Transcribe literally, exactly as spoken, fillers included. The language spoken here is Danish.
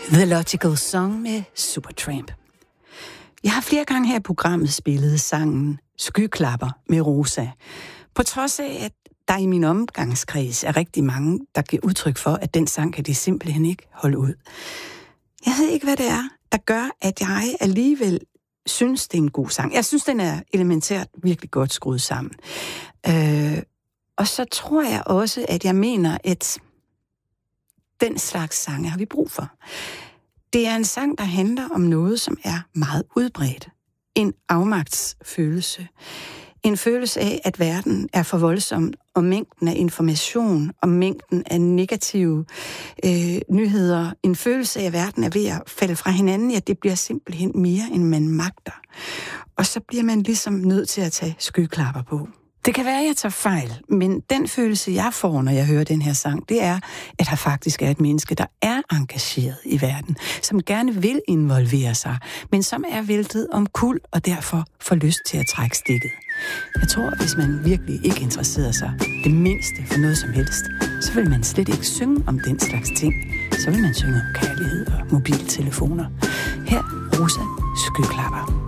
The Logical Song med Supertramp. Jeg har flere gange her i programmet spillet sangen Skyklapper med Rosa. På trods af, at der i min omgangskreds er rigtig mange, der giver udtryk for, at den sang kan de simpelthen ikke holde ud. Jeg ved ikke, hvad det er, der gør, at jeg alligevel synes, det er en god sang. Jeg synes, den er elementært virkelig godt skruet sammen. Øh, og så tror jeg også, at jeg mener, at den slags sange har vi brug for. Det er en sang, der handler om noget, som er meget udbredt. En afmagtsfølelse. En følelse af, at verden er for voldsom, og mængden af information, og mængden af negative øh, nyheder. En følelse af, at verden er ved at falde fra hinanden. Ja, det bliver simpelthen mere, end man magter. Og så bliver man ligesom nødt til at tage skyklapper på. Det kan være, at jeg tager fejl, men den følelse, jeg får, når jeg hører den her sang, det er, at der faktisk er et menneske, der er engageret i verden, som gerne vil involvere sig, men som er væltet omkuld og derfor får lyst til at trække stikket. Jeg tror, at hvis man virkelig ikke interesserer sig det mindste for noget som helst, så vil man slet ikke synge om den slags ting. Så vil man synge om kærlighed og mobiltelefoner. Her Rosa Skyklapper.